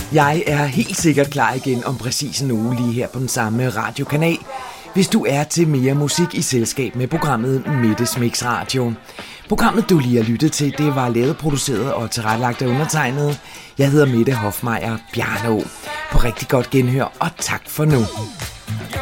Jeg er helt sikkert klar igen om præcis en uge lige her på den samme radiokanal, hvis du er til mere musik i selskab med programmet Mettes Mix Radio. Programmet, du lige har lyttet til, det var lavet, produceret og tilrettelagt af undertegnet. Jeg hedder Mette Hofmeier Bjarnå. På rigtig godt genhør, og tak for nu.